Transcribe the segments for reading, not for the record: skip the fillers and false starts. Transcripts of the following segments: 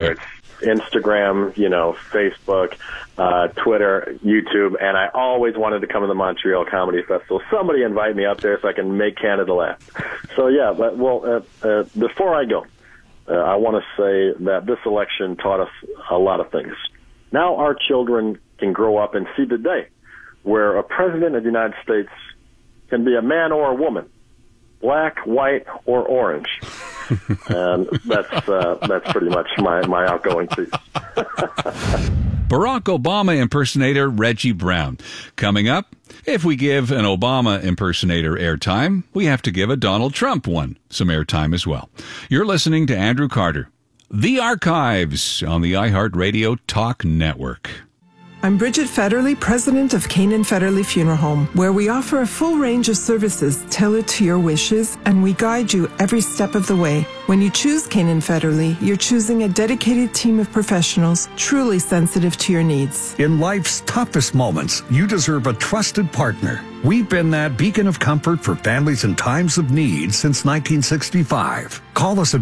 whether it's Instagram, Facebook, Twitter, YouTube, and I always wanted to come to the Montreal Comedy Festival. Somebody invite me up there so I can make Canada laugh. So, yeah, before I go, I want to say that this election taught us a lot of things. Now our children can grow up and see the day where a president of the United States can be a man or a woman, black, white, or orange. And that's pretty much my outgoing piece. Barack Obama impersonator Reggie Brown. Coming up, if we give an Obama impersonator airtime, we have to give a Donald Trump one some airtime as well. You're listening to Andrew Carter. The Archives on the iHeartRadio Talk Network. I'm Bridget Federley, president of Canaan Federley Funeral Home, where we offer a full range of services tailored to your wishes, and we guide you every step of the way. When you choose Canaan Federley, you're choosing a dedicated team of professionals truly sensitive to your needs. In life's toughest moments, you deserve a trusted partner. We've been that beacon of comfort for families in times of need since 1965. Call us at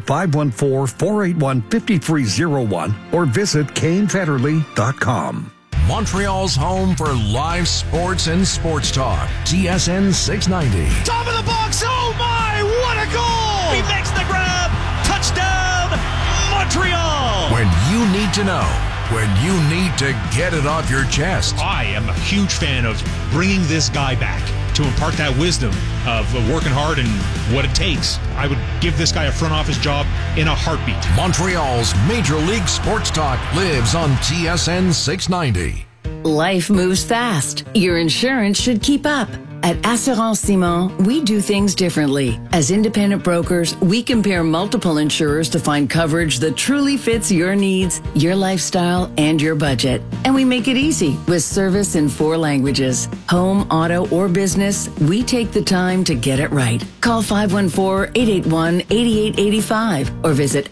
514-481-5301 or visit CainFederley.com. Montreal's home for live sports and sports talk. TSN 690. Top of the box. Oh, my. What a goal. He makes the grab. Touchdown, Montreal. When you need to know. When you need to get it off your chest. I am a huge fan of bringing this guy back to impart that wisdom of working hard and what it takes. I would give this guy a front office job in a heartbeat. Montreal's Major League Sports Talk lives on TSN 690. Life moves fast. Your insurance should keep up. At Assurance Simon, we do things differently. As independent brokers, we compare multiple insurers to find coverage that truly fits your needs, your lifestyle, and your budget. And we make it easy with service in 4 languages. Home, auto, or business, we take the time to get it right. Call 514-881-8885 or visit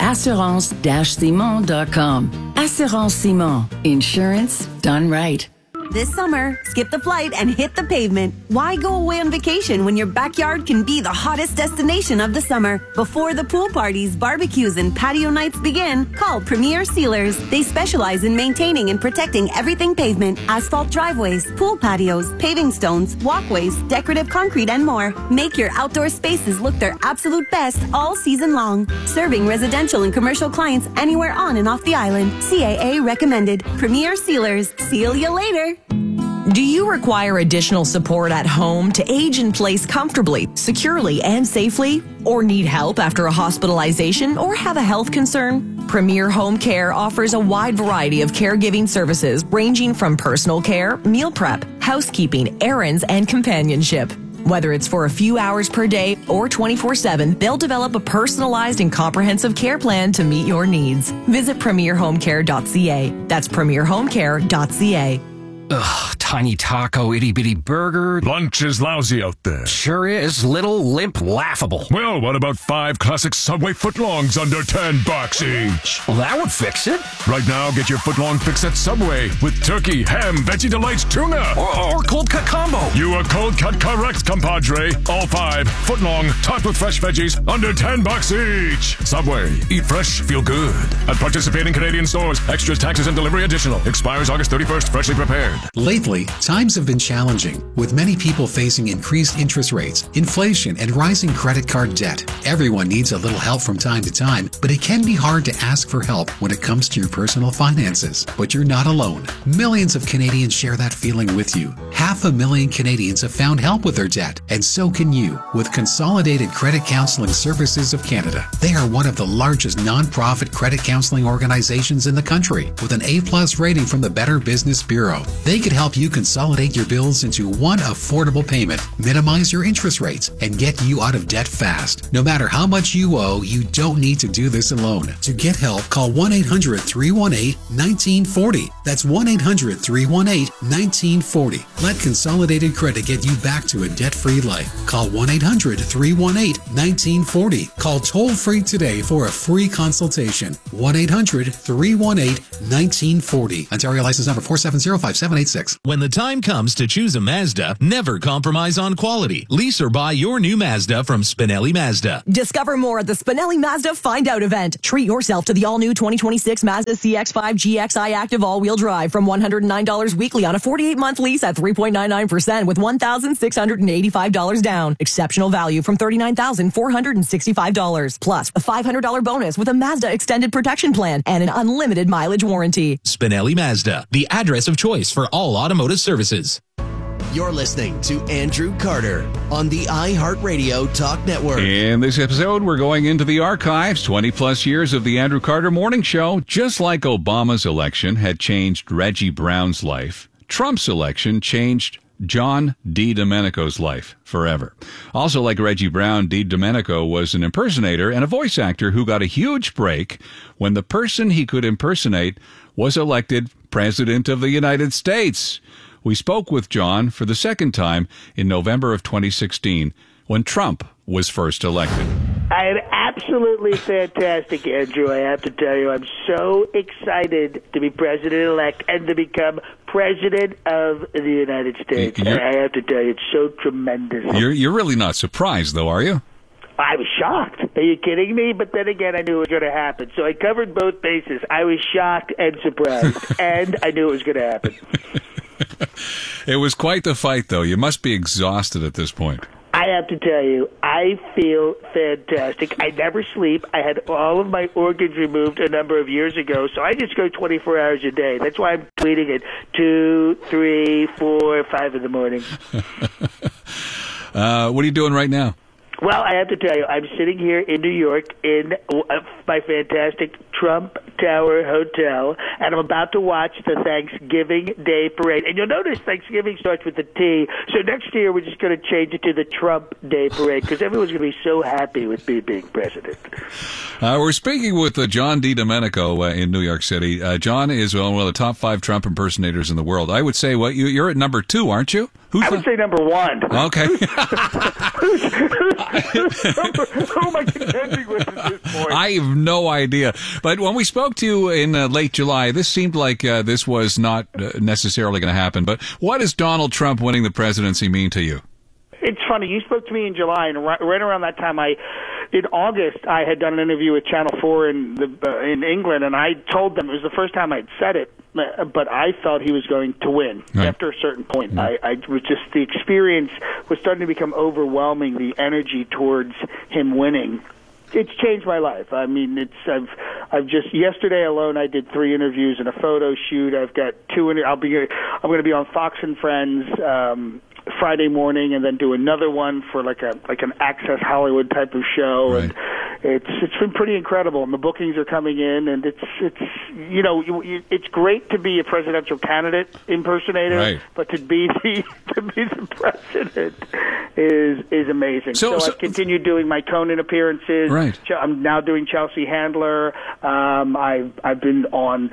assurance-simon.com. Assurance Simon. Insurance done right. This summer, skip the flight and hit the pavement. Why go away on vacation when your backyard can be the hottest destination of the summer? Before the pool parties, barbecues, and patio nights begin, call Premier Sealers. They specialize in maintaining and protecting everything pavement, asphalt driveways, pool patios, paving stones, walkways, decorative concrete, and more. Make your outdoor spaces look their absolute best all season long. Serving residential and commercial clients anywhere on and off the island. CAA recommended. Premier Sealers. Seal you later. Do you require additional support at home to age in place comfortably, securely, and safely? Or need help after a hospitalization or have a health concern? Premier Home Care offers a wide variety of caregiving services ranging from personal care, meal prep, housekeeping, errands, and companionship. Whether it's for a few hours per day or 24/7, they'll develop a personalized and comprehensive care plan to meet your needs. Visit premierhomecare.ca. That's premierhomecare.ca. Ugh, tiny taco, itty-bitty burger. Lunch is lousy out there. Sure is. Little, limp, laughable. Well, what about 5 classic Subway footlongs under $10 each? Well, that would fix it. Right now, get your footlong fix at Subway with turkey, ham, Veggie Delights, tuna. Or cold cut combo. You are cold cut correct, compadre. All 5 footlong, topped with fresh veggies, under $10 each. Subway. Eat fresh, feel good. At participating Canadian stores. Extras, taxes, and delivery additional. Expires August 31st. Freshly prepared. Lately, times have been challenging, with many people facing increased interest rates, inflation, and rising credit card debt. Everyone needs a little help from time to time, but it can be hard to ask for help when it comes to your personal finances. But you're not alone. Millions of Canadians share that feeling with you. 500,000 Canadians have found help with their debt, and so can you with Consolidated Credit Counseling Services of Canada. They are one of the largest non-profit credit counseling organizations in the country, with an A+ rating from the Better Business Bureau. They could help you consolidate your bills into one affordable payment, minimize your interest rates, and get you out of debt fast. No matter how much you owe, you don't need to do this alone. To get help, call 1-800-318-1940. That's 1-800-318-1940. Let Consolidated Credit get you back to a debt-free life. Call 1-800-318-1940. Call toll-free today for a free consultation. 1-800-318-1940. Ontario license number 4705786. When When the time comes to choose a Mazda, never compromise on quality. Lease or buy your new Mazda from Spinelli Mazda. Discover more at the Spinelli Mazda Find Out event. Treat yourself to the all-new 2026 Mazda CX-5 GXI Active all-wheel drive from $109 weekly on a 48-month lease at 3.99% with $1,685 down. Exceptional value from $39,465. Plus, a $500 bonus with a Mazda Extended Protection Plan and an unlimited mileage warranty. Spinelli Mazda, the address of choice for all automotive services. You're listening to Andrew Carter on the iHeartRadio Talk Network. In this episode, we're going into the archives, 20-plus years of the Andrew Carter Morning Show. Just like Obama's election had changed Reggie Brown's life, Trump's election changed John DiDomenico's life forever. Also, like Reggie Brown, DiDomenico was an impersonator and a voice actor who got a huge break when the person he could impersonate was elected President of the United States. We spoke with John for the second time in November of 2016 when Trump was first elected. I am absolutely fantastic, Andrew. I have to tell you, I'm so excited to be president-elect and to become president of the United States. And I have to tell you, it's so tremendous. You're really not surprised, though, are you? I was shocked. Are you kidding me? But then again, I knew it was going to happen. So I covered both bases. I was shocked and surprised, and I knew it was going to happen. It was quite the fight, though. You must be exhausted at this point. I have to tell you, I feel fantastic. I never sleep. I had all of my organs removed a number of years ago, so I just go 24 hours a day. That's why I'm tweeting at 2, 3, 4, 5 in the morning. What are you doing right now? Well, I have to tell you, I'm sitting here in New York in my fantastic Trump Tower Hotel, and I'm about to watch the Thanksgiving Day Parade. And you'll notice Thanksgiving starts with a T, so next year we're just going to change it to the Trump Day Parade because everyone's going to be so happy with me being president. We're speaking with John DiDomenico in New York City. John is one of the top 5 Trump impersonators in the world. I would say, you're at number 2, aren't you? I would say number 1. Okay. Who am I contending with at this point? I have no idea. But when we spoke to you in late July, this seemed like this was not necessarily going to happen. But what does Donald Trump winning the presidency mean to you? It's funny. You spoke to me in July, and right around that time, in August, I had done an interview with Channel 4 in England, and I told them it was the first time I'd said it, but I thought he was going to win after a certain point. I was just, the experience was starting to become overwhelming, the energy towards him winning. It's changed my life. I mean, I've just, yesterday alone I did 3 interviews and a photo shoot. I've got 2 I'm going to be on Fox and Friends Friday morning, and then do another one for like an Access Hollywood type of show, and it's been pretty incredible. And the bookings are coming in, and it's it's great to be a presidential candidate impersonator, but to be the president is amazing. So I've continued doing my Conan appearances. Right. I'm now doing Chelsea Handler. I've been on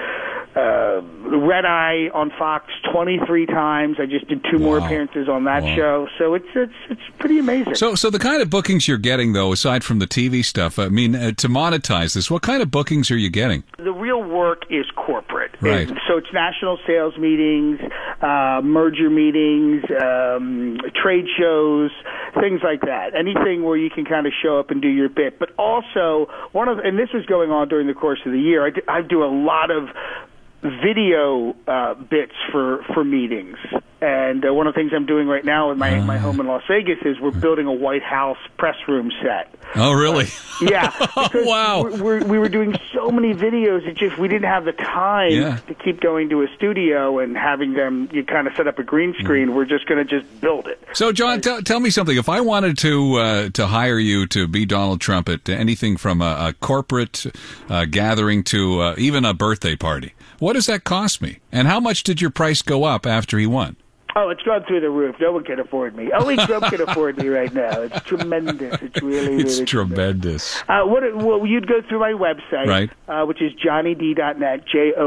Red Eye on Fox 23 times. I just did 2 more appearances on that show. So it's pretty amazing. So the kind of bookings you're getting, though, aside from the TV stuff, I mean, to monetize this, what kind of bookings are you getting? The real work is corporate. Right. So it's national sales meetings, merger meetings, trade shows, things like that. Anything where you can kind of show up and do your bit. But also, and this was going on during the course of the year, I do a lot of video bits for meetings. And one of the things I'm doing right now in my home in Las Vegas is we're building a White House press room set. Oh, really? Yeah. Wow. We were doing so many videos, we didn't have the time to keep going to a studio and having them kind of set up a green screen. We're just going to just build it. So, John, tell me something. If I wanted to hire you to be Donald Trump at anything from a corporate gathering to even a birthday party, what does that cost me? And how much did your price go up after he won? Oh, it's gone through the roof. No one can afford me. Only Trump can afford me right now. It's tremendous. It's really tremendous. Well, you'd go through my website, right? Which is johnnyd.net,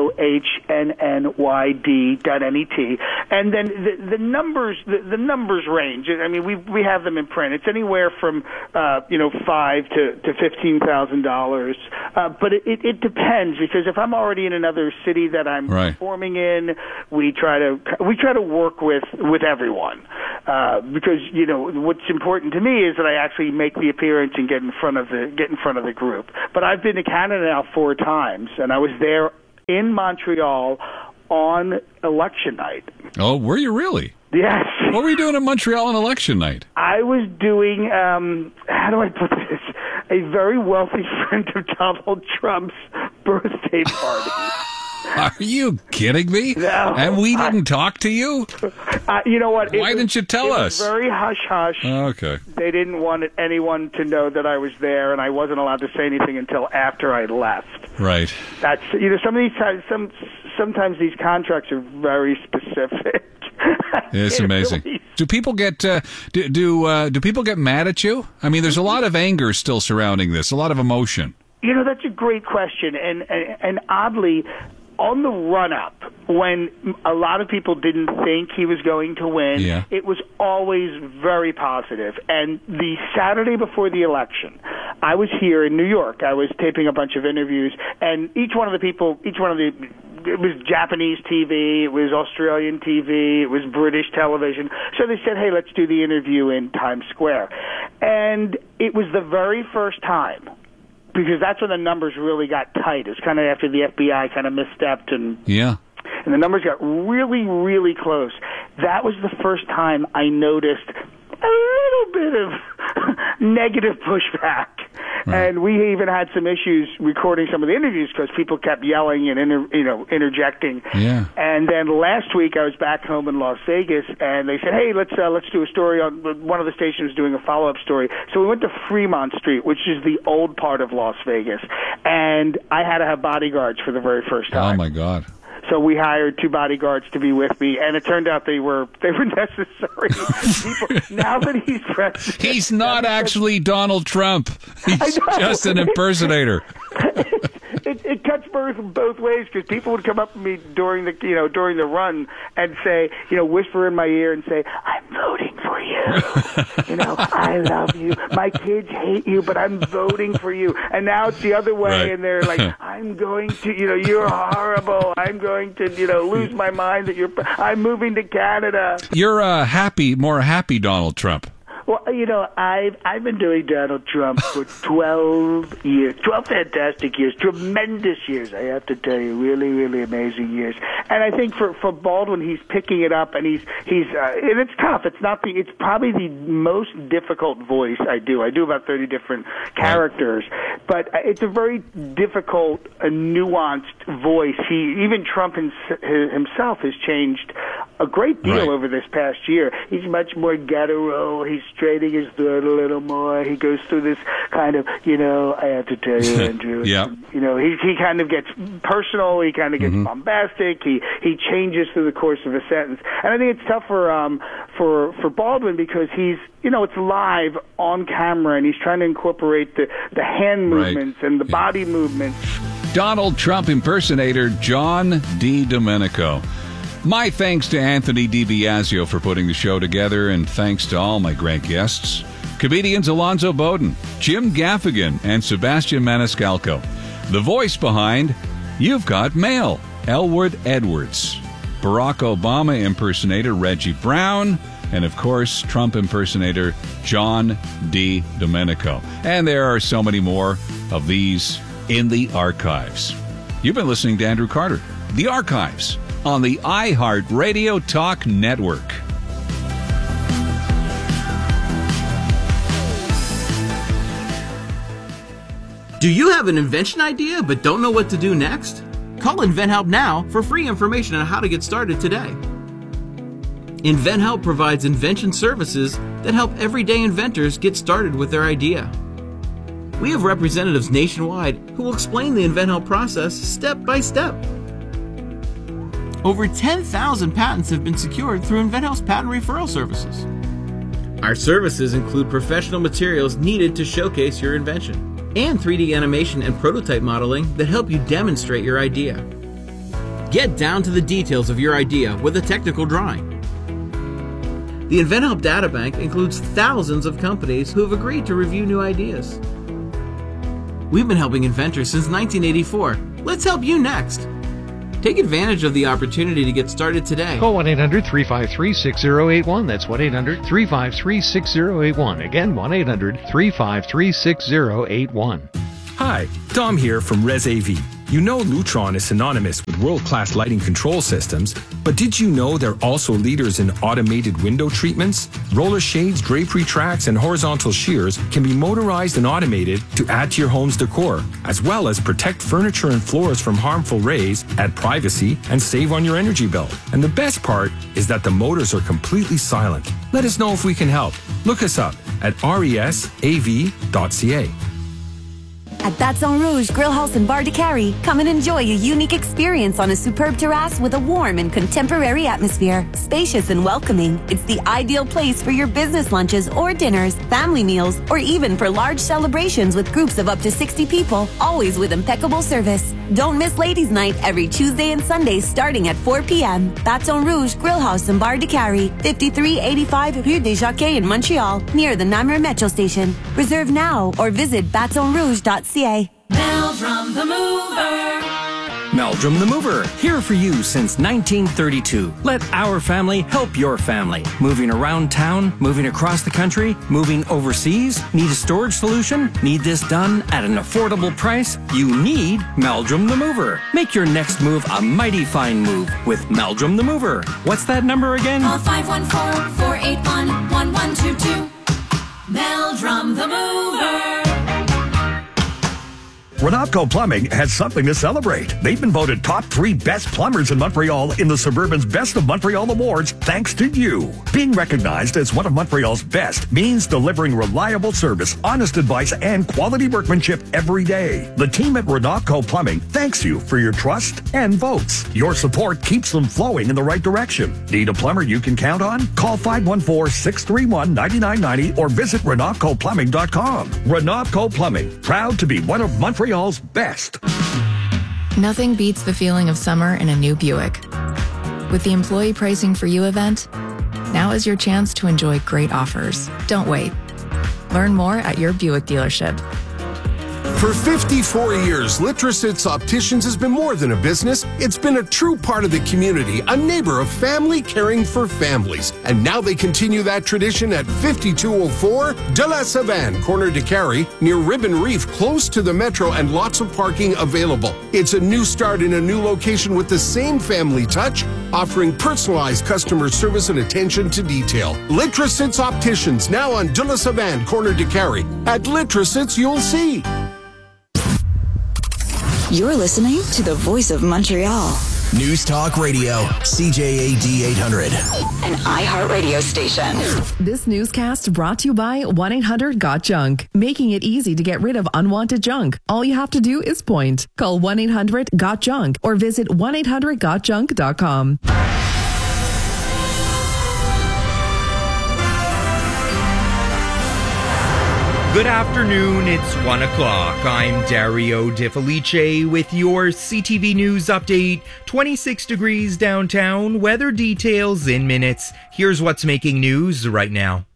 JOHNNYD.net, and then the numbers range. I mean, we have them in print. It's anywhere from $5,000 to $15,000, but it depends, because if I'm already in another city that I'm performing in, we try to work with everyone, because what's important to me is that I actually make the appearance and get in front of the group. But I've been to Canada now 4 times, and I was there in Montreal on election night. Oh, were you really? Yes. What were you doing in Montreal on election night? I was doing, how do I put this, a very wealthy friend of Donald Trump's birthday party. Are you kidding me? No. And we didn't talk to you? You know what? Why didn't you tell us? It was very hush-hush. Okay. They didn't want anyone to know that I was there, and I wasn't allowed to say anything until after I left. Right. That's, some of these times, sometimes these contracts are very specific. It's amazing. Do people get do people get mad at you? I mean, there's a lot of anger still surrounding this, a lot of emotion. That's a great question, and oddly, on the run-up, when a lot of people didn't think he was going to win, it was always very positive. And the Saturday before the election, I was here in New York. I was taping a bunch of interviews, and it was Japanese TV, it was Australian TV, it was British television. So they said, hey, let's do the interview in Times Square. And it was the very first time, because that's when the numbers really got tight. It's kind of after the FBI kind of misstepped, and the numbers got really, really close. That was the first time I noticed a little bit of negative pushback. Right. And we even had some issues recording some of the interviews because people kept yelling and interjecting. Yeah. And then last week I was back home in Las Vegas, and they said, "Hey, let's do a story on." One of the stations was doing a follow-up story, so we went to Fremont Street, which is the old part of Las Vegas, and I had to have bodyguards for the very first time. Oh my God. So we hired 2 bodyguards to be with me, and it turned out they were necessary. Now that he's president, he's not actually Donald Trump. He's just an impersonator. It cuts both ways, because people would come up to me during the run and say, whisper in my ear and say, "I'm voting for you. I love you. My kids hate you, but I'm voting for you." And now it's the other way, and they're like, "I'm going to, you're horrible. I'm going to, lose my mind that I'm moving to Canada." You're more happy Donald Trump. Well, I've been doing Donald Trump for 12 years, 12 fantastic years, tremendous years, I have to tell you, really, really amazing years. And I think for Baldwin, he's picking it up, and he's and it's tough. It's probably the most difficult voice I do. I do about 30 different characters, but it's a very difficult, nuanced voice. Even Trump himself has changed a great deal over this past year. He's much more guttural. He's straightening his throat a little more. He goes through this kind of, I have to tell you, Andrew. He kind of gets personal. He kind of gets bombastic. He changes through the course of a sentence. And I think it's tough for Baldwin, because he's, it's live on camera, and he's trying to incorporate the hand movements and the body movements. Donald Trump impersonator John D. Domenico. My thanks to Anthony DiBiasio for putting the show together, and thanks to all my great guests. Comedians Alonzo Bowden, Jim Gaffigan, and Sebastian Maniscalco. The voice behind You've Got Mail, Elwood Edwards. Barack Obama impersonator Reggie Brown, and of course, Trump impersonator John D. Domenico. And there are so many more of these in the archives. You've been listening to Andrew Carter, The Archives, on the iHeart Radio Talk Network. Do you have an invention idea but don't know what to do next? Call InventHelp now for free information on how to get started today. InventHelp provides invention services that help everyday inventors get started with their idea. We have representatives nationwide who will explain the InventHelp process step by step. Over 10,000 patents have been secured through InventHelp's patent referral services. Our services include professional materials needed to showcase your invention, and 3D animation and prototype modeling that help you demonstrate your idea. Get down to the details of your idea with a technical drawing. The InventHelp Databank includes thousands of companies who have agreed to review new ideas. We've been helping inventors since 1984. Let's help you next. Take advantage of the opportunity to get started today. Call 1-800-353-6081. That's 1-800-353-6081. Again, 1-800-353-6081. Hi, Dom here from ResAV. You know Lutron is synonymous with world-class lighting control systems, but did you know they're also leaders in automated window treatments? Roller shades, drapery tracks, and horizontal shears can be motorized and automated to add to your home's decor, as well as protect furniture and floors from harmful rays, add privacy, and save on your energy bill. And the best part is that the motors are completely silent. Let us know if we can help. Look us up at resav.ca. At Baton Rouge Grill House and Bar de Carry, come and enjoy a unique experience on a superb terrace with a warm and contemporary atmosphere. Spacious and welcoming, it's the ideal place for your business lunches or dinners, family meals, or even for large celebrations with groups of up to 60 people, always with impeccable service. Don't miss Ladies' Night every Tuesday and Sunday starting at 4 p.m. Baton Rouge Grill House and Bar de Carry, 5385 Rue des Jockeys in Montreal, near the Namur Metro Station. Reserve now or visit batonrouge.ca. Meldrum the Mover. Meldrum the Mover, here for you since 1932. Let our family help your family. Moving around town, moving across the country, moving overseas. Need a storage solution? Need this done at an affordable price? You need Meldrum the Mover. Make your next move a mighty fine move with Meldrum the Mover. What's that number again? Call 514-481-1122. Meldrum the Mover. Renatco Plumbing has something to celebrate. They've been voted top 3 best plumbers in Montreal in the Suburban's Best of Montreal Awards thanks to you. Being recognized as one of Montreal's best means delivering reliable service, honest advice, and quality workmanship every day. The team at Renatco Plumbing thanks you for your trust and votes. Your support keeps them flowing in the right direction. Need a plumber you can count on? Call 514-631-9990 or visit RenatcoPlumbing.com. Renatco Plumbing, proud to be one of Montreal's best. Nothing beats the feeling of summer in a new Buick. With the Employee Pricing for You event, now is your chance to enjoy great offers. Don't wait. Learn more at your Buick dealership. For 54 years, Litrosits Opticians has been more than a business. It's been a true part of the community, a neighbor of family caring for families. And now they continue that tradition at 5204 de la Savane, corner de Carry, near Ribbon Reef, close to the metro and lots of parking available. It's a new start in a new location with the same family touch, offering personalized customer service and attention to detail. Litrosits Opticians, now on de la Savane, corner de Carry. At Litrosits, you'll see. You're listening to the Voice of Montreal. News Talk Radio, CJAD 800. An iHeartRadio station. This newscast brought to you by 1-800-GOT-JUNK, making it easy to get rid of unwanted junk. All you have to do is point. Call 1-800-GOT-JUNK or visit 1-800-GOTJUNK.com. Good afternoon, it's 1 o'clock. I'm Dario De Felice with your CTV News update. 26 degrees downtown, weather details in minutes. Here's what's making news right now.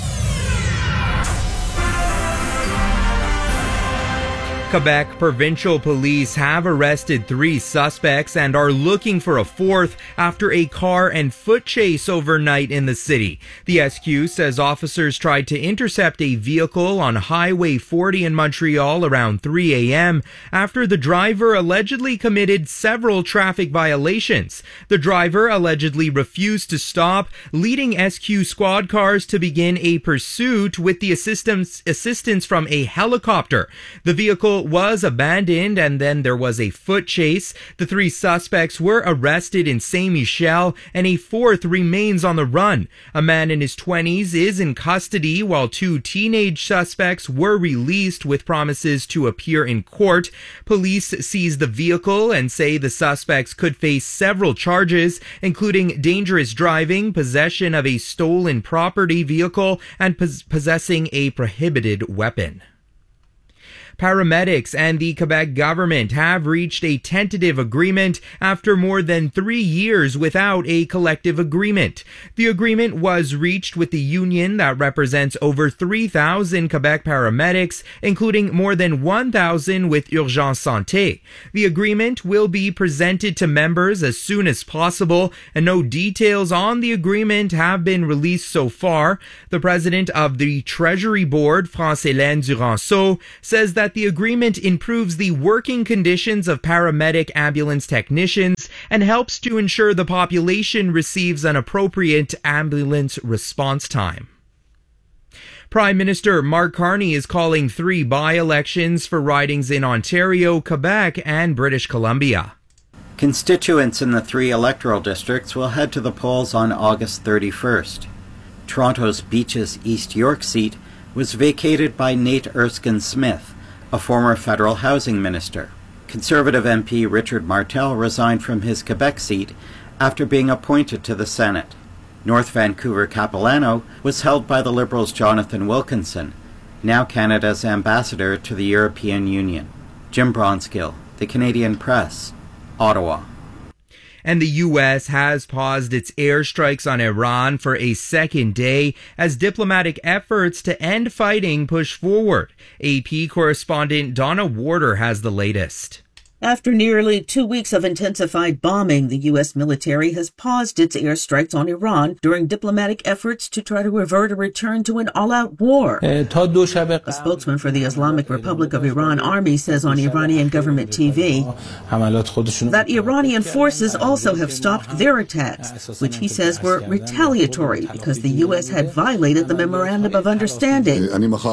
Quebec provincial police have arrested 3 suspects and are looking for a 4th after a car and foot chase overnight in the city. The SQ says officers tried to intercept a vehicle on Highway 40 in Montreal around 3 a.m. after the driver allegedly committed several traffic violations. The driver allegedly refused to stop, leading SQ squad cars to begin a pursuit with the assistance from a helicopter. The vehicle vehicle was abandoned and then there was a foot chase. The 3 suspects were arrested in Saint-Michel and a 4th remains on the run. A man in his 20s is in custody while 2 teenage suspects were released with promises to appear in court. Police seized the vehicle and say the suspects could face several charges, including dangerous driving, possession of a stolen property vehicle, and possessing a prohibited weapon. Paramedics and the Quebec government have reached a tentative agreement after more than 3 years without a collective agreement. The agreement was reached with the union that represents over 3,000 Quebec paramedics, including more than 1,000 with Urgence Santé. The agreement will be presented to members as soon as possible, and no details on the agreement have been released so far. The president of the Treasury Board, France-Hélène Duranceau, says that the agreement improves the working conditions of paramedic ambulance technicians and helps to ensure the population receives an appropriate ambulance response time. Prime Minister Mark Carney is calling 3 by-elections for ridings in Ontario, Quebec, and British Columbia. Constituents in the 3 electoral districts will head to the polls on August 31st. Toronto's Beaches East York seat was vacated by Nate Erskine-Smith, a former federal housing minister. Conservative MP Richard Martel resigned from his Quebec seat after being appointed to the Senate. North Vancouver Capilano was held by the Liberals' Jonathan Wilkinson, now Canada's ambassador to the European Union. Jim Bronskill, The Canadian Press, Ottawa. And the U.S. has paused its airstrikes on Iran for a second day as diplomatic efforts to end fighting push forward. AP correspondent Donna Warder has the latest. After nearly 2 weeks of intensified bombing, the U.S. military has paused its airstrikes on Iran during diplomatic efforts to try to avert a return to an all-out war. A spokesman for the Islamic Republic of Iran Army says on Iranian government TV that Iranian forces also have stopped their attacks, which he says were retaliatory because the U.S. had violated the Memorandum of Understanding.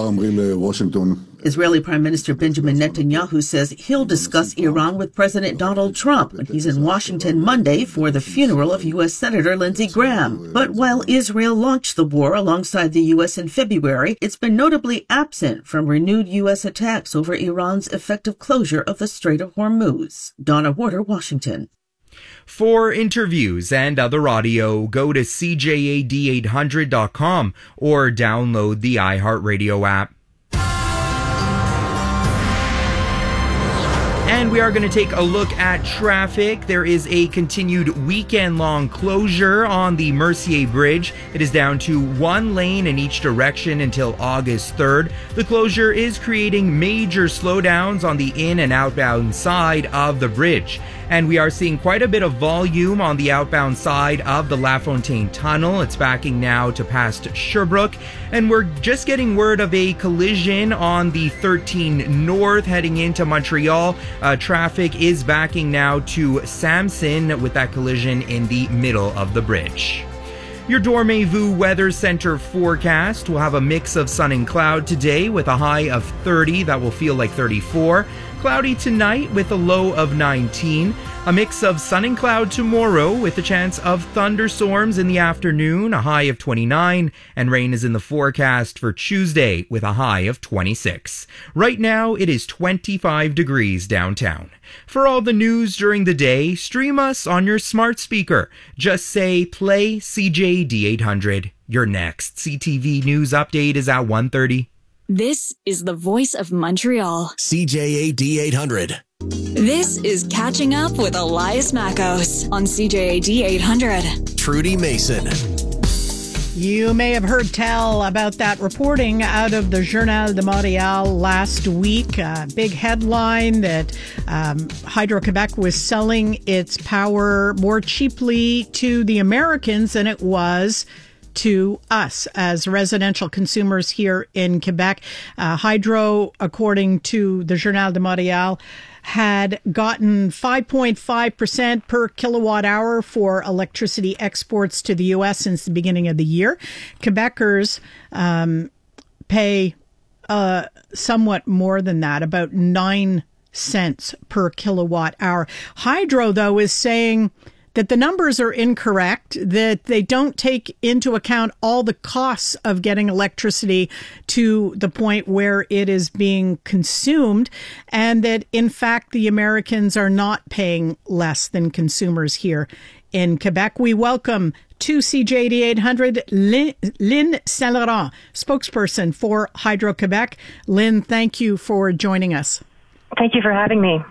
Israeli Prime Minister Benjamin Netanyahu says he'll discuss Iran with President Donald Trump when he's in Washington Monday for the funeral of U.S. Senator Lindsey Graham. But while Israel launched the war alongside the U.S. in February, it's been notably absent from renewed U.S. attacks over Iran's effective closure of the Strait of Hormuz. Donna Warder, Washington. For interviews and other audio, go to CJAD800.com or download the iHeartRadio app. And we are going to take a look at traffic. There is a continued weekend-long closure on the Mercier Bridge. It is down to 1 lane in each direction until August 3rd. The closure is creating major slowdowns on the in- and outbound side of the bridge. And we are seeing quite a bit of volume on the outbound side of the LaFontaine Tunnel. It's backing now to past Sherbrooke. And we're just getting word of a collision on the 13 North heading into Montreal. Traffic is backing now to Samson with that collision in the middle of the bridge. Your Dormez-vous Weather Center forecast will have a mix of sun and cloud today with a high of 30 that will feel like 34. Cloudy tonight with a low of 19. A mix of sun and cloud tomorrow with a chance of thunderstorms in the afternoon, a high of 29. And rain is in the forecast for Tuesday with a high of 26. Right now it is 25 degrees downtown. For all the news during the day, stream us on your smart speaker. Just say play CJD800. Your next CTV news update is at 1:30. This is the voice of Montreal. CJAD 800. This is Catching Up with Elias Mackos on CJAD 800. Trudy Mason. You may have heard tell about that reporting out of the Journal de Montréal last week. Big headline that Hydro-Québec was selling its power more cheaply to the Americans than it was to us as residential consumers here in Quebec. Hydro, according to the Journal de Montréal, had gotten 5.5% per kilowatt hour for electricity exports to the U.S. since the beginning of the year. Quebecers pay somewhat more than that, about 9 cents per kilowatt hour. Hydro, though, is saying that the numbers are incorrect, that they don't take into account all the costs of getting electricity to the point where it is being consumed, and that, in fact, the Americans are not paying less than consumers here in Quebec. We welcome to CJAD 800 Lynn Saint-Laurent, spokesperson for Hydro-Quebec. Lynn, thank you for joining us. Thank you for having me.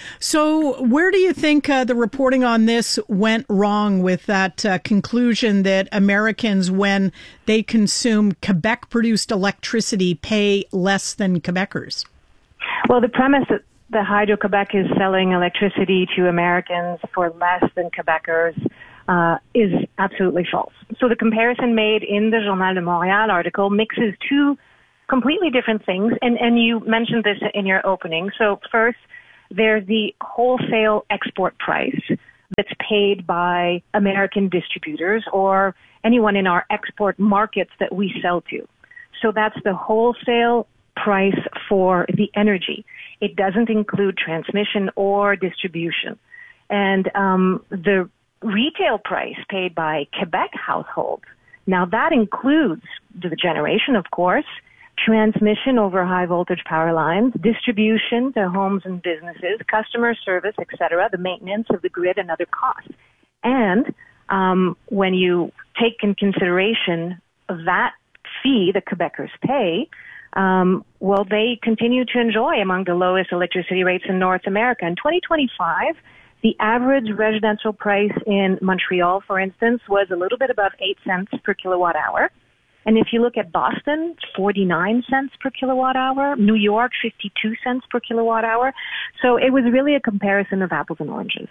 So where do you think the reporting on this went wrong with that conclusion that Americans, when they consume Quebec-produced electricity, pay less than Quebecers? Well, the premise that the Hydro-Quebec is selling electricity to Americans for less than Quebecers is absolutely false. So the comparison made in the Journal de Montréal article mixes two completely different things, and you mentioned this in your opening. So first, there's the wholesale export price that's paid by American distributors or anyone in our export markets that we sell to. So that's the wholesale price for the energy. It doesn't include transmission or distribution. And the retail price paid by Quebec households, now that includes the generation, of course, transmission over high voltage power lines, distribution to homes and businesses, customer service, etc., the maintenance of the grid and other costs. And when you take in consideration that fee that Quebecers pay, well, they continue to enjoy among the lowest electricity rates in North America. In 2025, the average residential price in Montreal, for instance, was a little bit above 8 cents per kilowatt hour. And if you look at Boston, 49 cents per kilowatt hour, New York, 52 cents per kilowatt hour. So it was really a comparison of apples and oranges.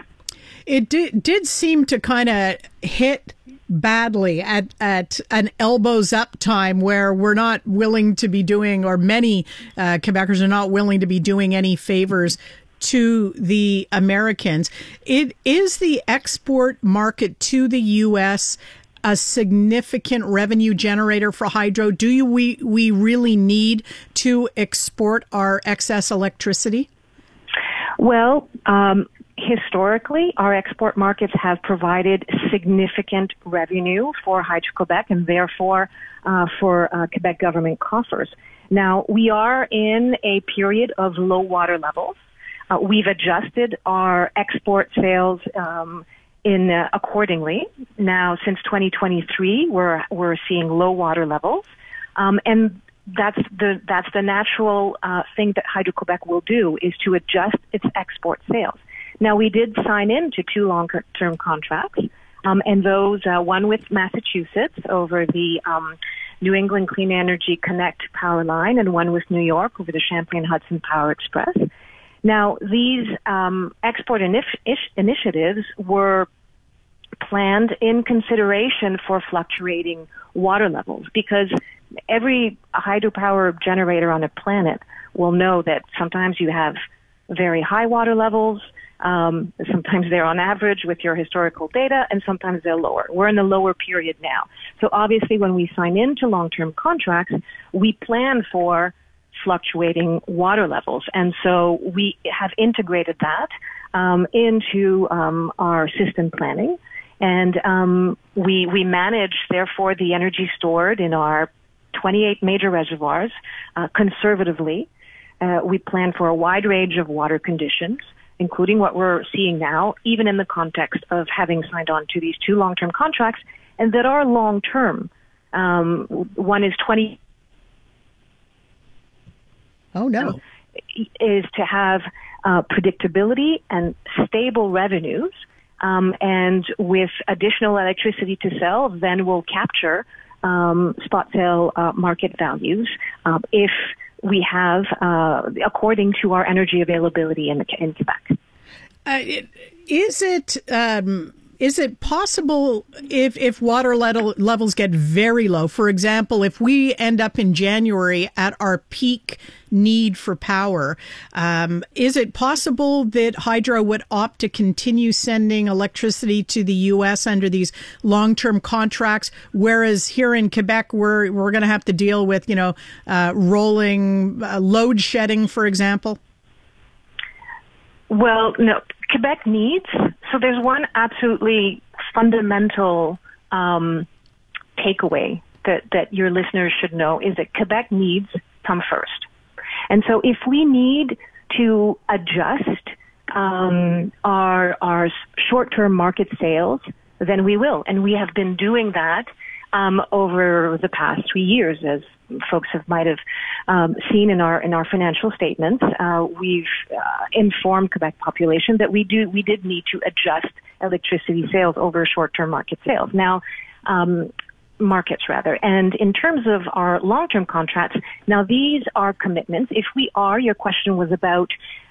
It did seem to kind of hit badly at an elbows up time where we're not willing to be doing, or many Quebecers are not willing to be doing any favors to the Americans. It is the export market to the U.S. a significant revenue generator for Hydro? Do we really need to export our excess electricity? Well, historically, our export markets have provided significant revenue for Hydro-Quebec and therefore for Quebec government coffers. Now, we are in a period of low water levels. We've adjusted our export sales accordingly. Now, since 2023, we're seeing low water levels, and that's the natural thing that Hydro-Quebec will do, is to adjust its export sales. Now, we did sign into 2 long-term contracts, and those, one with Massachusetts over the New England Clean Energy Connect power line, and one with New York over the Champlain-Hudson Power Express. Now, these export initiatives were planned in consideration for fluctuating water levels, because every hydropower generator on the planet will know that sometimes you have very high water levels, sometimes they're on average with your historical data, and sometimes they're lower. We're in the lower period now. So obviously when we sign into long-term contracts, we plan for fluctuating water levels. And so we have integrated that into our system planning. And we manage, therefore, the energy stored in our 28 major reservoirs conservatively. We plan for a wide range of water conditions, including what we're seeing now, even in the context of having signed on to these 2 long-term contracts, and that are long-term. One is 20. Oh, no. Is to have predictability and stable revenues. And with additional electricity to sell, then we'll capture spot sale market values if we have, according to our energy availability in Quebec. Is it Is it possible if water levels get very low, for example, if we end up in January at our peak need for power, is it possible that Hydro would opt to continue sending electricity to the U.S. under these long-term contracts, whereas here in Quebec we're going to have to deal with, rolling load shedding, for example? Well, no. Quebec needs, so there's one absolutely fundamental takeaway that your listeners should know is that Quebec needs come first. And so if we need to adjust our short-term market sales, then we will. And we have been doing that over the past 3 years, as folks might have seen in our financial statements. We've informed Quebec population that we did need to adjust electricity sales over short-term markets. And in terms of our long-term contracts, now these are commitments. If we are, your question was about,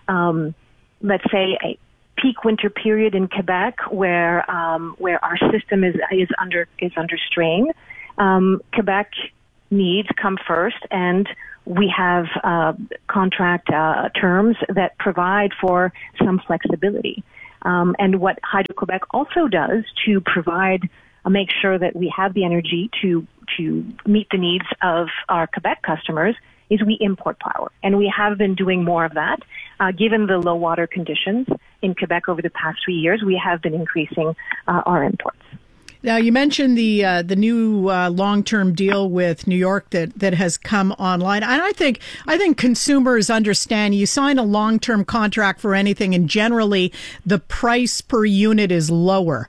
let's say, a peak winter period in Quebec where our system is under strain. Quebec needs come first, and we have contract terms that provide for some flexibility. And what Hydro-Quebec also does to make sure that we have the energy to meet the needs of our Quebec customers is we import power. And we have been doing more of that. Given the low water conditions in Quebec over the past 3 years, we have been increasing our imports. Now, you mentioned the new long-term deal with New York that has come online. And I think consumers understand you sign a long-term contract for anything, and generally the price per unit is lower.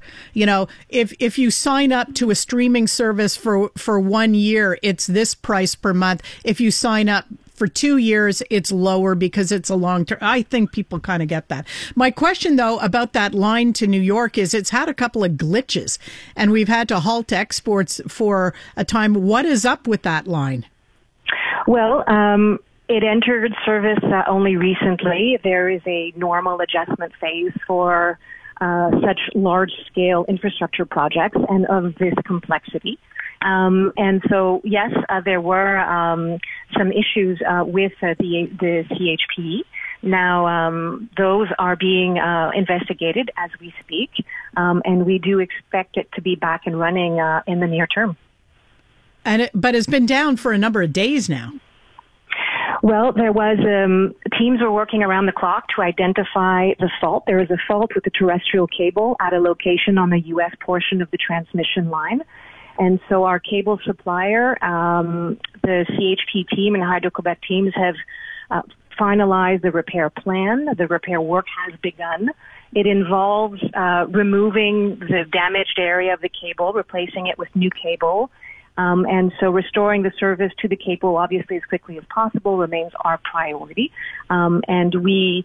If you sign up to a streaming service for 1 year, it's this price per month. If you sign up for 2 years, it's lower because it's a long term. I think people kind of get that. My question, though, about that line to New York is it's had a couple of glitches, and we've had to halt exports for a time. What is up with that line? Well, it entered service only recently. There is a normal adjustment phase for such large-scale infrastructure projects and of this complexity. And so, yes, there were some issues with the CHP. Now, those are being investigated as we speak, and we do expect it to be back and running in the near term. But it's been down for a number of days now. Well, there was teams were working around the clock to identify the fault. There was a fault with the terrestrial cable at a location on the U.S. portion of the transmission line. And so our cable supplier, the CHP team and Hydro-Quebec teams have finalized the repair plan. The repair work has begun. It involves removing the damaged area of the cable, replacing it with new cable. And so restoring the service to the cable, obviously, as quickly as possible remains our priority. And we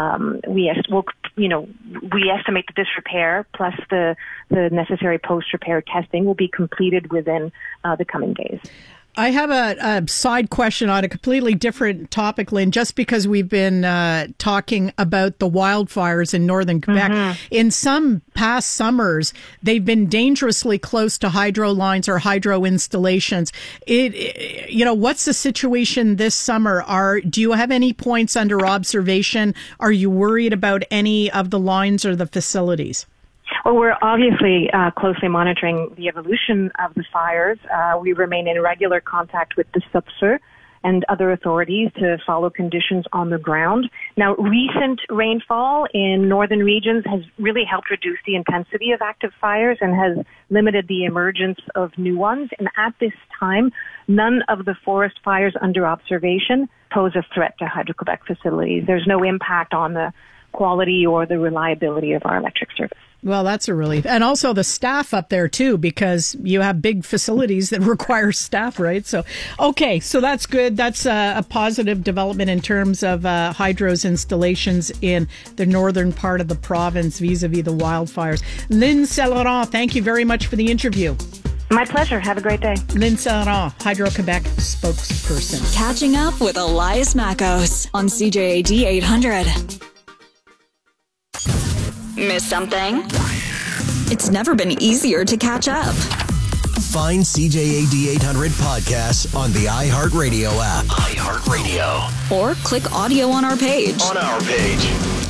estimate that this repair plus the necessary post-repair testing will be completed within the coming days. I have a side question on a completely different topic, Lynn, just because we've been talking about the wildfires in northern Quebec. Mm-hmm. In some past summers, they've been dangerously close to hydro lines or hydro installations. What's the situation this summer? Do you have any points under observation? Are you worried about any of the lines or the facilities? Well, we're obviously closely monitoring the evolution of the fires. We remain in regular contact with the SUPSER and other authorities to follow conditions on the ground. Now, recent rainfall in northern regions has really helped reduce the intensity of active fires and has limited the emergence of new ones. And at this time, none of the forest fires under observation pose a threat to Hydro-Quebec facilities. There's no impact on the quality or the reliability of our electric service. Well, that's a relief. And also the staff up there, too, because you have big facilities that require staff, right? So that's good. That's a positive development in terms of Hydro's installations in the northern part of the province vis-a-vis the wildfires. Lynn Saint-Laurent, thank you very much for the interview. My pleasure. Have a great day. Lynn Saint-Laurent, Hydro-Quebec spokesperson. Catching up with Elias Mackos on CJAD 800. Miss something? It's never been easier to catch up. Find CJAD 800 podcasts on the iHeartRadio app. iHeartRadio. Or click audio on our page. On our page.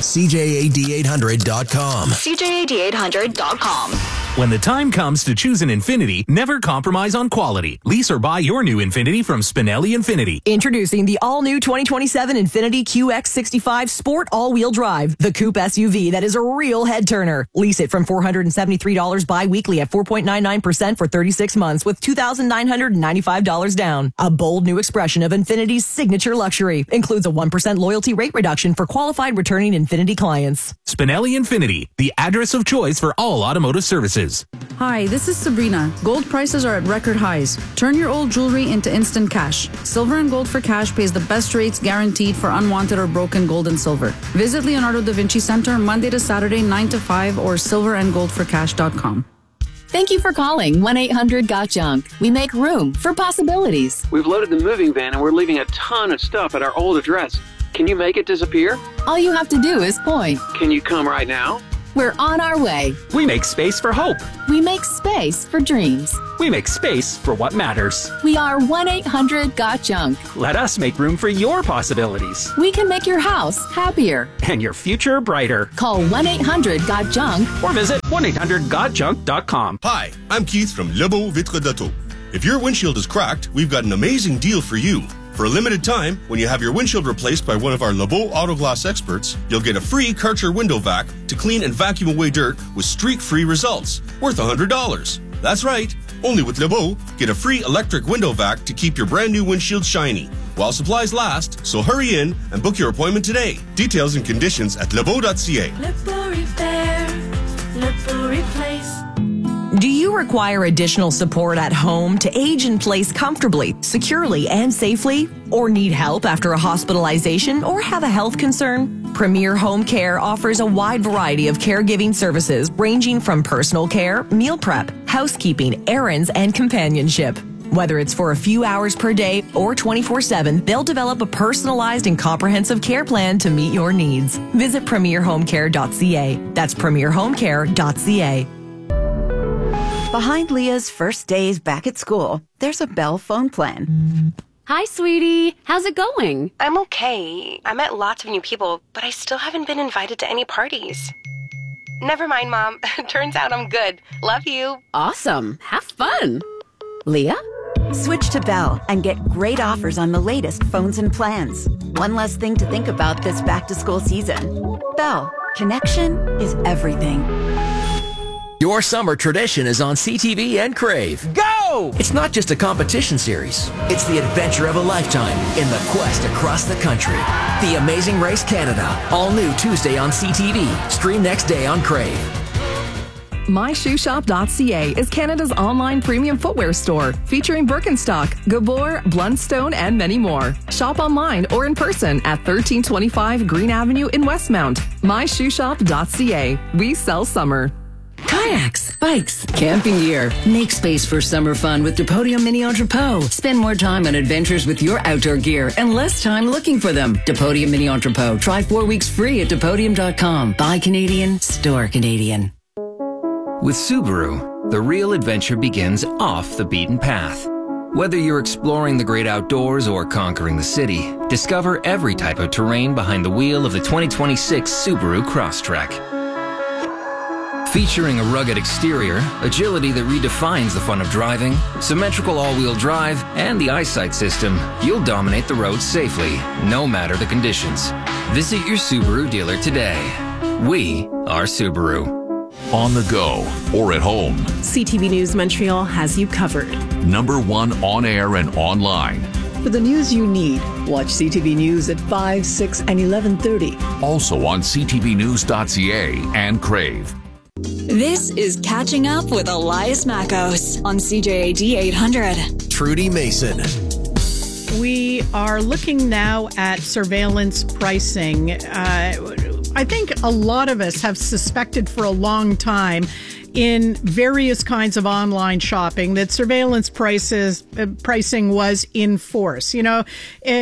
CJAD800.com. CJAD800.com. When the time comes to choose an Infiniti, never compromise on quality. Lease or buy your new Infiniti from Spinelli Infiniti. Introducing the all-new 2027 Infiniti QX65 Sport All-Wheel Drive, the coupe SUV that is a real head-turner. Lease it from $473 bi-weekly at 4.99% for 36 months with $2,995 down. A bold new expression of Infiniti's signature luxury. Includes a 1% loyalty rate reduction for qualified returning Infiniti clients. Spinelli Infiniti, the address of choice for all automotive services. Hi, this is Sabrina. Gold prices are at record highs. Turn your old jewelry into instant cash. Silver and Gold for Cash pays the best rates guaranteed for unwanted or broken gold and silver. Visit Leonardo da Vinci Center Monday to Saturday 9 to 5 or silverandgoldforcash.com. Thank you for calling 1-800-GOT-JUNK. We make room for possibilities. We've loaded the moving van and we're leaving a ton of stuff at our old address. Can you make it disappear? All you have to do is point. Can you come right now? We're on our way. We make space for hope. We make space for dreams. We make space for what matters. We are 1-800-GOT-JUNK. Let us make room for your possibilities. We can make your house happier. And your future brighter. Call 1-800-GOT-JUNK. Or visit 1-800-GOT-JUNK.com. Hi, I'm Keith from Lebeau Vitre d'Auto. If your windshield is cracked, we've got an amazing deal for you. For a limited time, when you have your windshield replaced by one of our Lebeau Auto Glass experts, you'll get a free Karcher window vac to clean and vacuum away dirt with streak-free results, worth $100. That's right. Only with Lebeau, get a free electric window vac to keep your brand new windshield shiny while supplies last, so hurry in and book your appointment today. Details and conditions at lebeau.ca. Lebeau Repair, Lebeau Replace. Do you require additional support at home to age in place comfortably, securely, and safely? Or need help after a hospitalization or have a health concern? Premier Home Care offers a wide variety of caregiving services ranging from personal care, meal prep, housekeeping, errands, and companionship. Whether it's for a few hours per day or 24/7, they'll develop a personalized and comprehensive care plan to meet your needs. Visit premierhomecare.ca. That's premierhomecare.ca. Behind Leah's first days back at school, there's a Bell phone plan. Hi, sweetie. How's it going? I'm okay. I met lots of new people, but I still haven't been invited to any parties. Never mind, Mom. Turns out I'm good. Love you. Awesome. Have fun. Leah? Switch to Bell and get great offers on the latest phones and plans. One less thing to think about this back-to-school season. Bell, connection is everything. Your summer tradition is on CTV and Crave. Go! It's not just a competition series. It's the adventure of a lifetime in the quest across the country. The Amazing Race Canada. All new Tuesday on CTV. Stream next day on Crave. MyShoeShop.ca is Canada's online premium footwear store, featuring Birkenstock, Gabor, Blundstone, and many more. Shop online or in person at 1325 Green Avenue in Westmount. MyShoeShop.ca. We sell summer. Kayaks, bikes, camping gear. Make space for summer fun with Depodium Mini Entrepot. Spend more time on adventures with your outdoor gear and less time looking for them. Depodium Mini Entrepot. Try 4 weeks free at Depodium.com. Buy Canadian, store Canadian. With Subaru, the real adventure begins off the beaten path. Whether you're exploring the great outdoors or conquering the city, discover every type of terrain behind the wheel of the 2026 Subaru Crosstrek. Featuring a rugged exterior, agility that redefines the fun of driving, symmetrical all-wheel drive, and the eyesight system, you'll dominate the roads safely, no matter the conditions. Visit your Subaru dealer today. We are Subaru. On the go or at home, CTV News Montreal has you covered. #1 on air and online. For the news you need, watch CTV News at 5, 6, and 11:30. Also on ctvnews.ca and Crave. This is Catching Up with Elias Mackos on CJAD 800. Trudy Mason. We are looking now at surveillance pricing. I I think a lot of us have suspected for a long time in various kinds of online shopping that surveillance pricing was in force. You know,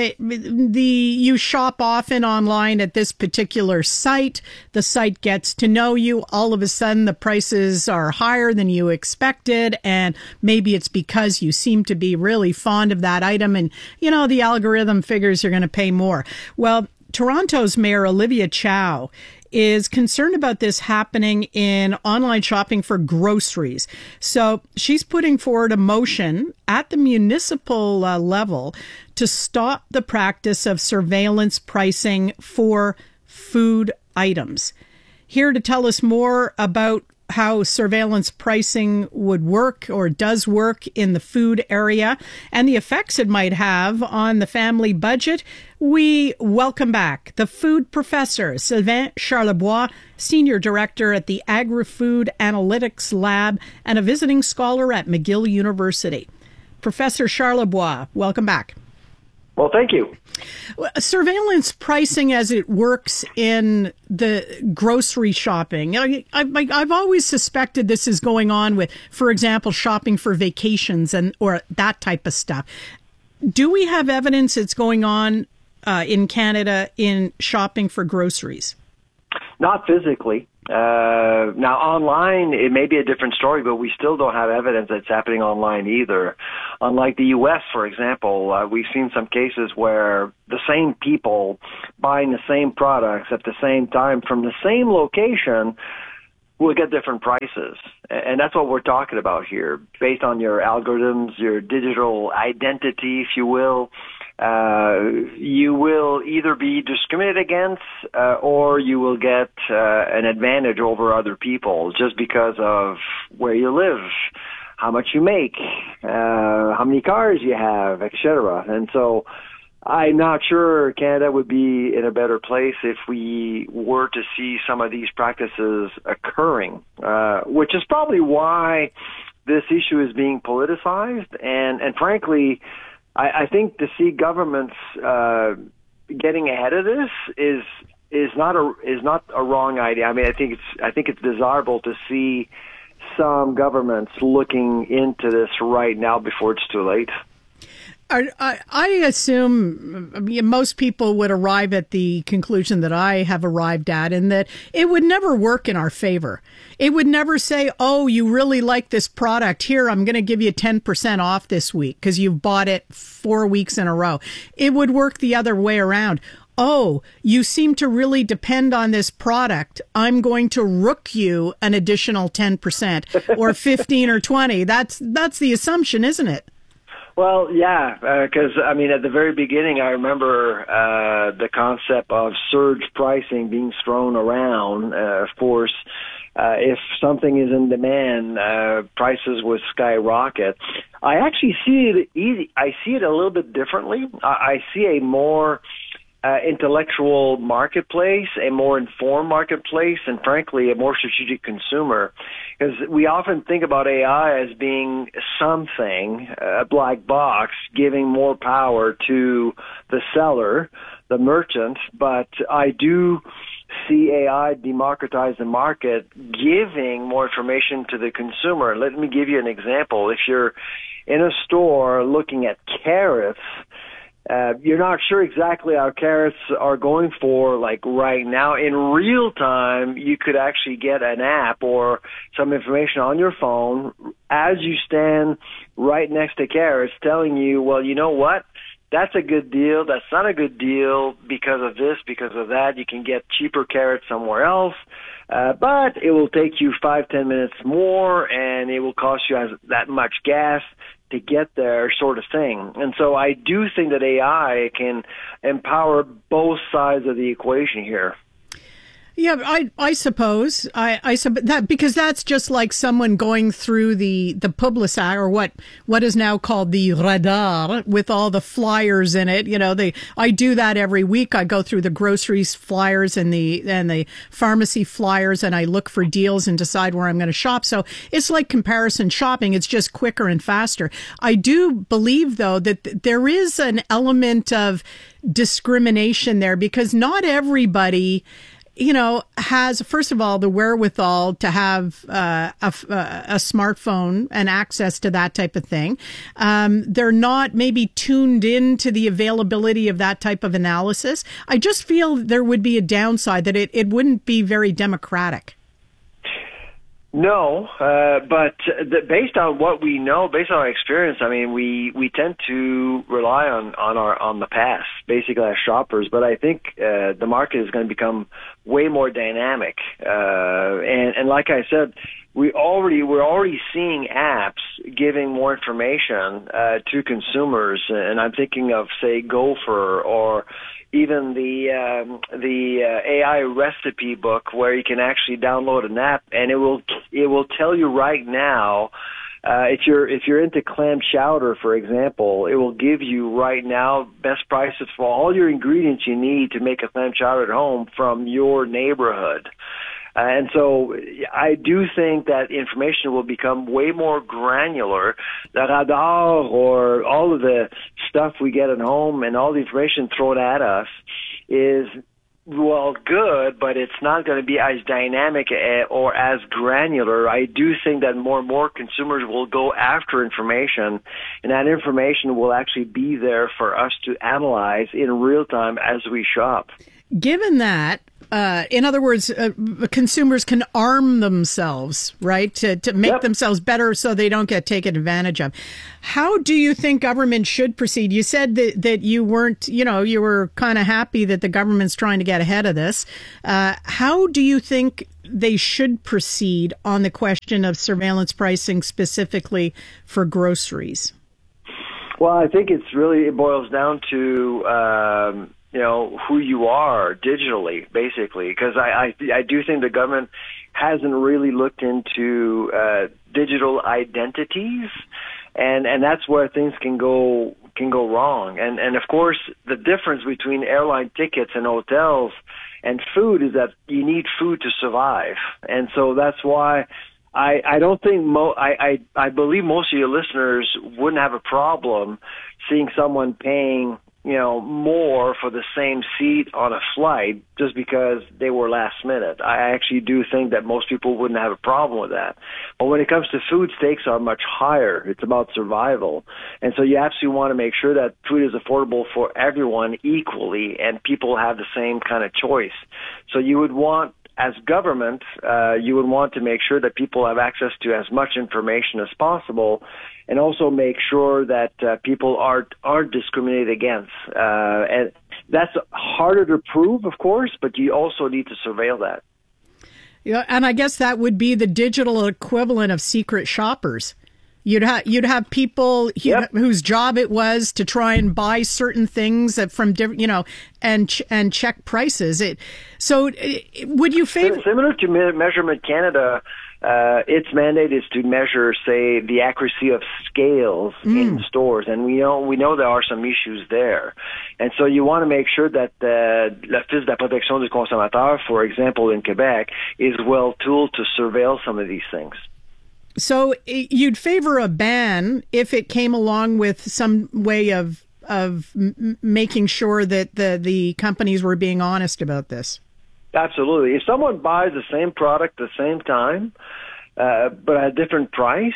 you shop often online at this particular site. The site gets to know you. All of a sudden, the prices are higher than you expected, and maybe it's because you seem to be really fond of that item, and you know the algorithm figures you're going to pay more. Well, Toronto's Mayor Olivia Chow is concerned about this happening in online shopping for groceries. So she's putting forward a motion at the municipal level to stop the practice of surveillance pricing for food items. Here to tell us more about how surveillance pricing would work or does work in the food area and the effects it might have on the family budget, we welcome back the food professor, Sylvain Charlebois, Senior Director at the Agri-Food Analytics Lab and a visiting scholar at McGill University. Professor Charlebois, welcome back. Well, thank you. Surveillance pricing as it works in the grocery shopping. I've always suspected this is going on with, for example, shopping for vacations or that type of stuff. Do we have evidence it's going on in Canada in shopping for groceries? Not physically. Now, online, it may be a different story, but we still don't have evidence that it's happening online either. Unlike the U.S., for example, we've seen some cases where the same people buying the same products at the same time from the same location will get different prices. And that's what we're talking about here. Based on your algorithms, your digital identity, if you will, you will either be discriminated against or you will get an advantage over other people just because of where you live, how much you make, how many cars you have, etc. And so I'm not sure Canada would be in a better place if we were to see some of these practices occurring, which is probably why this issue is being politicized. And frankly, I think to see governments getting ahead of this is not a wrong idea. I mean, I think it's desirable to see some governments looking into this right now before it's too late. I assume most people would arrive at the conclusion that I have arrived at, in that it would never work in our favor. It would never say, oh, you really like this product. Here, I'm going to give you 10% off this week because you've bought it 4 weeks in a row. It would work the other way around. Oh, you seem to really depend on this product. I'm going to rook you an additional 10% or 15 or 20. That's the assumption, isn't it? Well, yeah, because, I mean, at the very beginning, I remember the concept of surge pricing being thrown around. Of course, if something is in demand, prices would skyrocket. I actually see it a little bit differently. I see a more intellectual marketplace, a more informed marketplace, and frankly, a more strategic consumer. Because we often think about AI as being something, a black box, giving more power to the seller, the merchant, but I do see AI democratize the market, giving more information to the consumer. Let me give you an example. If you're in a store looking at carrots, you're not sure exactly how carrots are going for, like right now. In real time, you could actually get an app or some information on your phone as you stand right next to carrots telling you, well, you know what? That's a good deal. That's not a good deal because of this, because of that. You can get cheaper carrots somewhere else, but it will take you 5-10 minutes more, and it will cost you that much gas to get there, sort of thing. And so I do think that AI can empower both sides of the equation here. Yeah, I suppose that, because that's just like someone going through the Publisac, or what is now called the radar, with all the flyers in it. You know, I do that every week. I go through the groceries flyers and the pharmacy flyers, and I look for deals and decide where I'm going to shop. So it's like comparison shopping. It's just quicker and faster. I do believe, though, that there is an element of discrimination there, because not everybody has, first of all, the wherewithal to have a smartphone and access to that type of thing. They're not maybe tuned in to the availability of that type of analysis. I just feel there would be a downside that it wouldn't be very democratic. No, but based on what we know, based on our experience, I mean, we tend to rely on the past, basically as shoppers. But I think the market is going to become way more dynamic, and like I said, we're already seeing apps giving more information to consumers, and I'm thinking of, say, Gopher, or even the AI recipe book, where you can actually download an app and it will tell you right now, if you're into clam chowder, for example, it will give you right now best prices for all your ingredients you need to make a clam chowder at home from your neighborhood. And so I do think that information will become way more granular. The radar, or all of the stuff we get at home and all the information thrown at us, is, well, good, but it's not going to be as dynamic or as granular. I do think that more and more consumers will go after information, and that information will actually be there for us to analyze in real time as we shop. Given that, in other words, consumers can arm themselves, right, to make themselves better so they don't get taken advantage of. How do you think government should proceed? You said that you weren't, you were kind of happy that the government's trying to get ahead of this. How do you think they should proceed on the question of surveillance pricing, specifically for groceries? Well, I think it boils down to who you are digitally, basically, because I do think the government hasn't really looked into digital identities, and that's where things can go wrong. And of course, the difference between airline tickets and hotels and food is that you need food to survive, and so that's why I don't think I believe most of your listeners wouldn't have a problem seeing someone paying more for the same seat on a flight just because they were last minute. I actually do think that most people wouldn't have a problem with that. But when it comes to food, stakes are much higher. It's about survival. And so you absolutely want to make sure that food is affordable for everyone equally and people have the same kind of choice. So you would want, as government, you would want to make sure that people have access to as much information as possible, and also make sure that people aren't discriminated against. And that's harder to prove, of course, but you also need to surveil that. Yeah, and I guess that would be the digital equivalent of secret shoppers. You'd have people whose job it was to try and buy certain things from different, and check prices. Would you favor similar to Measurement Canada? Its mandate is to measure, say, the accuracy of scales in stores, and we know there are some issues there, and so you want to make sure that l'Office de la protection du consommateur, for example, in Quebec, is well tooled to surveil some of these things. So you'd favor a ban if it came along with some way of making sure that the companies were being honest about this? Absolutely. If someone buys the same product at the same time, but at a different price,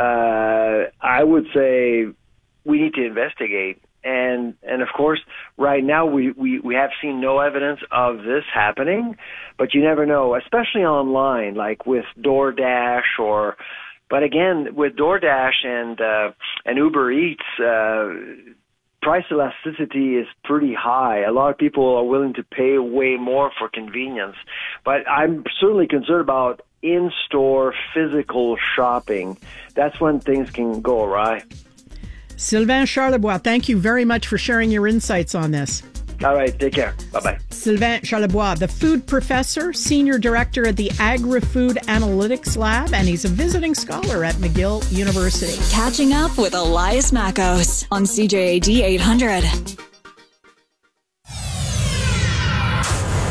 I would say we need to investigate. And of course, right now we have seen no evidence of this happening, but you never know, especially online, like with DoorDash but again, with DoorDash and Uber Eats, price elasticity is pretty high. A lot of people are willing to pay way more for convenience. But I'm certainly concerned about in-store physical shopping. That's when things can go awry. Sylvain Charlebois, thank you very much for sharing your insights on this. All right, take care. Bye-bye. Sylvain Charlebois, the food professor, senior director at the Agri-Food Analytics Lab, and he's a visiting scholar at McGill University. Catching up with Elias Mackos on CJAD 800.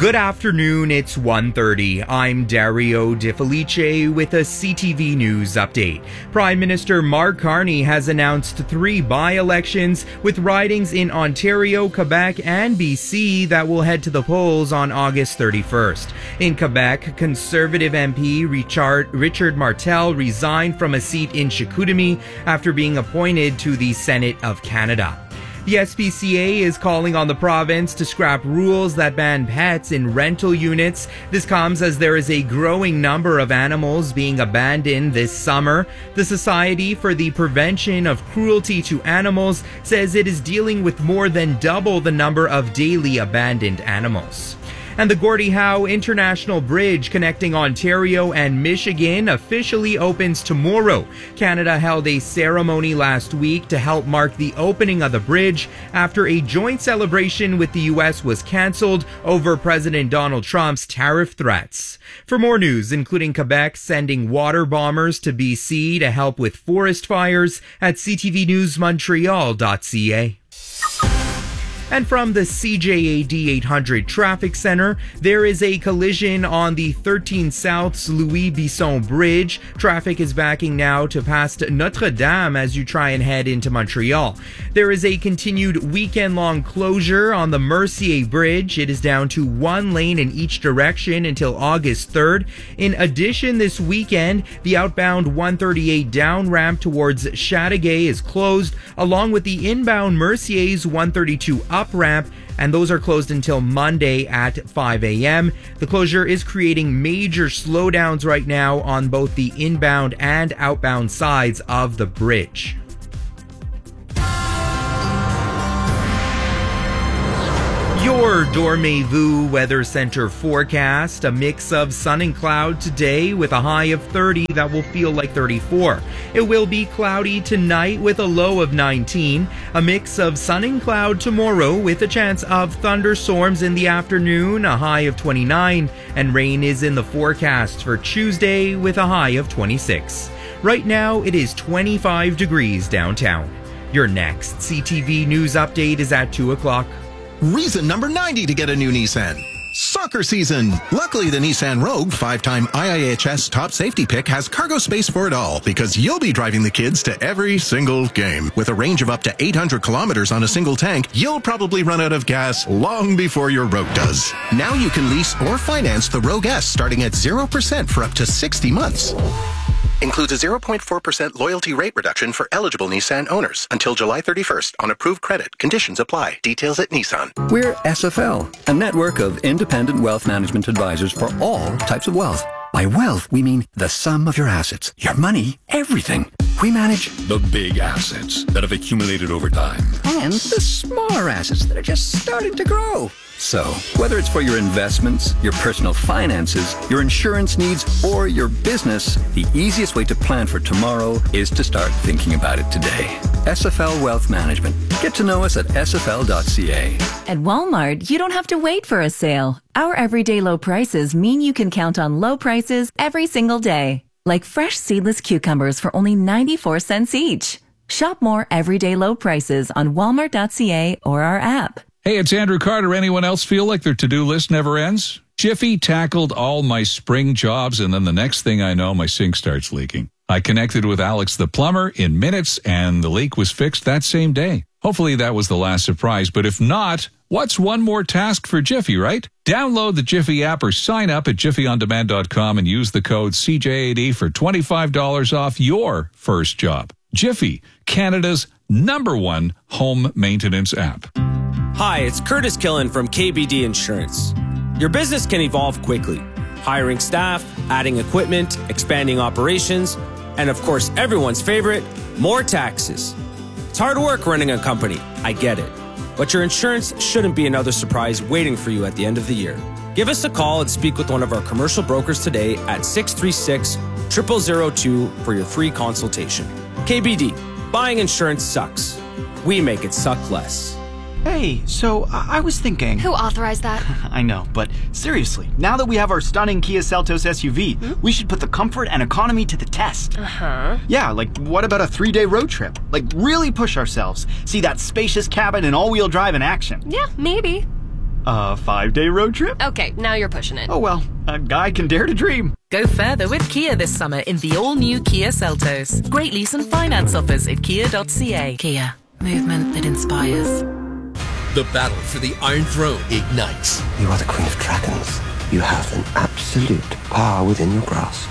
Good afternoon, it's 1:30. I'm Dario De Felice with a CTV News update. Prime Minister Mark Carney has announced 3 by-elections with ridings in Ontario, Quebec, and BC that will head to the polls on August 31st. In Quebec, Conservative MP Richard Martel resigned from a seat in Chicoutimi after being appointed to the Senate of Canada. The SPCA is calling on the province to scrap rules that ban pets in rental units. This comes as there is a growing number of animals being abandoned this summer. The Society for the Prevention of Cruelty to Animals says it is dealing with more than double the number of daily abandoned animals. And the Gordie Howe International Bridge connecting Ontario and Michigan officially opens tomorrow. Canada held a ceremony last week to help mark the opening of the bridge after a joint celebration with the U.S. was cancelled over President Donald Trump's tariff threats. For more news, including Quebec sending water bombers to BC to help with forest fires, at ctvnewsmontreal.ca. And from the CJAD 800 Traffic Center, there is a collision on the 13 South's Louis Bisson Bridge. Traffic is backing now to past Notre Dame as you try and head into Montreal. There is a continued weekend-long closure on the Mercier Bridge. It is down to 1 lane in each direction until August 3rd. In addition, this weekend, the outbound 138 down ramp towards Chateauguay is closed, along with the inbound Mercier's 132 up ramp, and those are closed until Monday at 5 a.m. The closure is creating major slowdowns right now on both the inbound and outbound sides of the bridge. Your Dormez-vous Weather Center forecast: a mix of sun and cloud today with a high of 30 that will feel like 34. It will be cloudy tonight with a low of 19. A mix of sun and cloud tomorrow with a chance of thunderstorms in the afternoon, a high of 29. And rain is in the forecast for Tuesday with a high of 26. Right now it is 25 degrees downtown. Your next CTV News update is at 2 o'clock. Reason number 90 to get a new Nissan. Soccer season. Luckily, the Nissan Rogue, 5-time IIHS top safety pick, has cargo space for it all, because you'll be driving the kids to every single game. With a range of up to 800 kilometers on a single tank, you'll probably run out of gas long before your Rogue does. Now you can lease or finance the Rogue S starting at 0% for up to 60 months. Includes a 0.4% loyalty rate reduction for eligible Nissan owners until July 31st on approved credit. Conditions apply. Details at Nissan. We're SFL, a network of independent wealth management advisors for all types of wealth. By wealth, we mean the sum of your assets, your money, everything. We manage the big assets that have accumulated over time and the smaller assets that are just starting to grow. So, whether it's for your investments, your personal finances, your insurance needs, or your business, the easiest way to plan for tomorrow is to start thinking about it today. SFL Wealth Management. Get to know us at sfl.ca. At Walmart, you don't have to wait for a sale. Our everyday low prices mean you can count on low prices every single day. Like fresh seedless cucumbers for only 94 cents each. Shop more everyday low prices on walmart.ca or our app. Hey, it's Andrew Carter. Anyone else feel like their to-do list never ends? Jiffy tackled all my spring jobs, and then the next thing I know, my sink starts leaking. I connected with Alex the plumber in minutes, and the leak was fixed that same day. Hopefully that was the last surprise, but if not, what's one more task for Jiffy, right? Download the Jiffy app or sign up at jiffyondemand.com and use the code CJAD for $25 off your first job. Jiffy, Canada's #1 home maintenance app. Hi, it's Curtis Killen from KBD Insurance. Your business can evolve quickly. Hiring staff, adding equipment, expanding operations, and of course, everyone's favorite, more taxes. It's hard work running a company, I get it. But your insurance shouldn't be another surprise waiting for you at the end of the year. Give us a call and speak with one of our commercial brokers today at 636-0002 for your free consultation. KBD, buying insurance sucks. We make it suck less. Hey, so I was thinking... Who authorized that? I know, but seriously, now that we have our stunning Kia Seltos SUV, we should put the comfort and economy to the test. Uh-huh. Yeah, like what about a 3-day road trip? Like really push ourselves. See that spacious cabin and all-wheel drive in action. Yeah, maybe. A 5-day road trip? Okay, now you're pushing it. Oh well, a guy can dare to dream. Go further with Kia this summer in the all-new Kia Seltos. Great lease and finance offers at kia.ca. Kia, movement that inspires. The battle for the Iron Throne ignites. You are the Queen of Dragons. You have an absolute power within your grasp.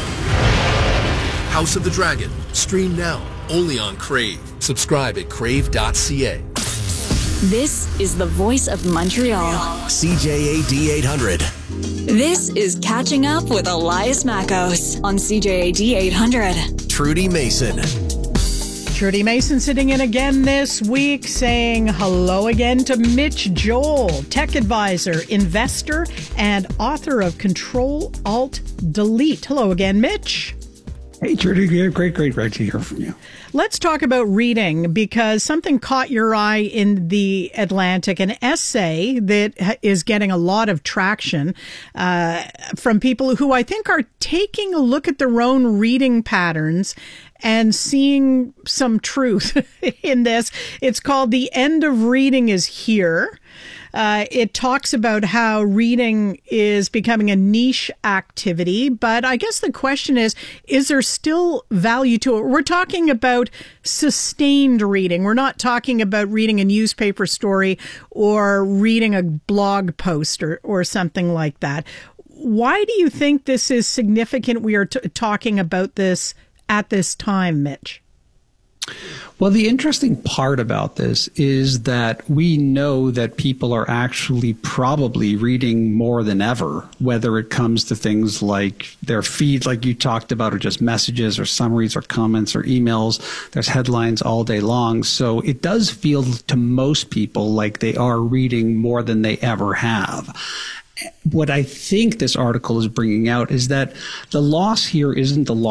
House of the Dragon. Stream now, only on Crave. Subscribe at crave.ca. This is the voice of Montreal. CJAD 800. This is Catching Up with Elias Mackos on CJAD 800. Trudy Mason. Trudy Mason sitting in again this week saying hello again to Mitch Joel, tech advisor, investor, and author of Control Alt Delete. Hello again, Mitch. Hey, Trudy. Great to hear from you. Let's talk about reading, because something caught your eye in The Atlantic, an essay that is getting a lot of traction from people who I think are taking a look at their own reading patterns and seeing some truth in this. It's called The End of Reading is Here. It talks about how reading is becoming a niche activity, but I guess the question is there still value to it? We're talking about sustained reading. We're not talking about reading a newspaper story or reading a blog post or something like that. Why do you think this is significant? We are talking about this at this time, Mitch. Well, the interesting part about this is that we know that people are actually probably reading more than ever, whether it comes to things like their feed, like you talked about, or just messages or summaries or comments or emails. There's headlines all day long. So it does feel to most people like they are reading more than they ever have. What I think this article is bringing out is that the loss here isn't the loss